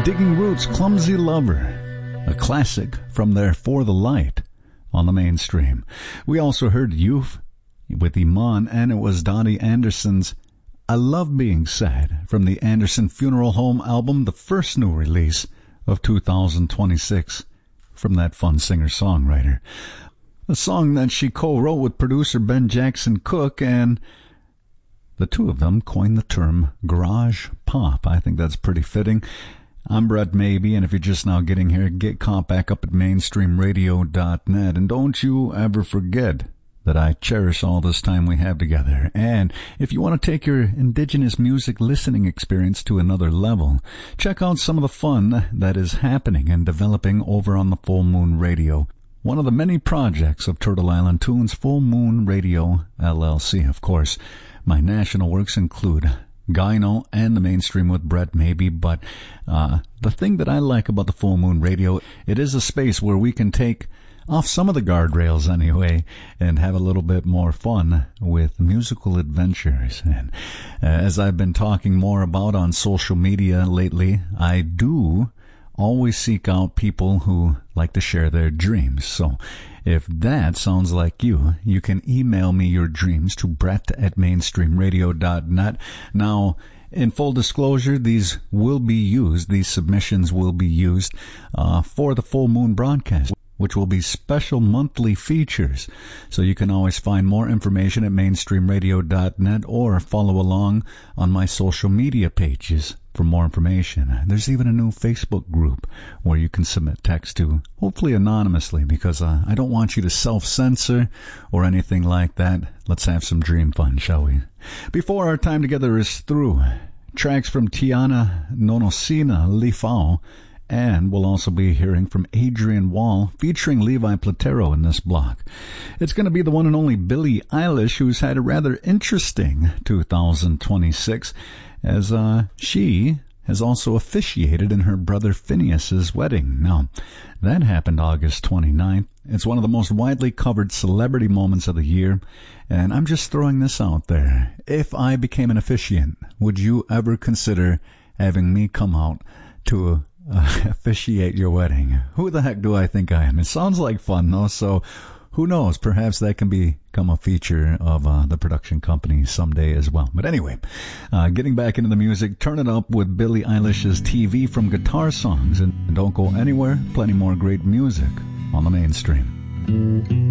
Digging Roots, Clumsy Lover, a classic from their For the Light on the Mainstream. We also heard Youth with Iman, and it was Dottie Anderson's I Love Being Sad from the Anderson Funeral Home album, the first new release of 2026 from that fun singer-songwriter. A song that she co-wrote with producer Ben Jackson Cook, and the two of them coined the term garage pop. I think that's pretty fitting. I'm Brett Maybe, and if you're just now getting here, get caught back up at mainstreamradio.net. And don't you ever forget that I cherish all this time we have together. And if you want to take your indigenous music listening experience to another level, check out some of the fun that is happening and developing over on the Full Moon Radio, one of the many projects of Turtle Island Tunes, Full Moon Radio LLC. Of course, my national works include Gyno and the Mainstream with Brett Maybe, but the thing that I like about the Full Moon Radio, it is a space where we can take off some of the guardrails anyway and have a little bit more fun with musical adventures. And as I've been talking more about on social media lately, I do always seek out people who like to share their dreams. So if that sounds like you, you can email me your dreams to brett@mainstreamradio.net. Now, in full disclosure, these submissions will be used for the Full Moon broadcast, which will be special monthly features. So you can always find more information at mainstreamradio.net or follow along on my social media pages for more information. There's even a new Facebook group where you can submit text to, hopefully anonymously, because I don't want you to self-censor or anything like that. Let's have some dream fun, shall we? Before our time together is through, tracks from Tiana Nonosina Lifao, and we'll also be hearing from Adrian Wall featuring Levi Platero in this block. It's going to be the one and only Billie Eilish, who's had a rather interesting 2026, as she has also officiated in her brother Phineas's wedding. Now, that happened August 29th. It's one of the most widely covered celebrity moments of the year, and I'm just throwing this out there. If I became an officiant, would you ever consider having me come out to officiate your wedding? Who the heck do I think I am? It sounds like fun, though, so who knows? Perhaps that can become a feature of the production company someday as well. But anyway, getting back into the music, turn it up with Billie Eilish's TV from Guitar Songs. And don't go anywhere, plenty more great music on the Mainstream.